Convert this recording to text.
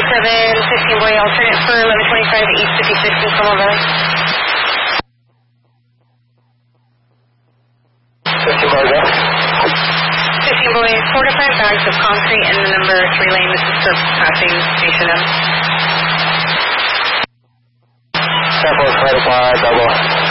15 boy, alternate for 1125 East 56 in Como Valley. 15 boy, go. 15 boy, 4 to 5 bags of concrete in the number 3 lane. This is for passing Station M. 10-4, 5 double.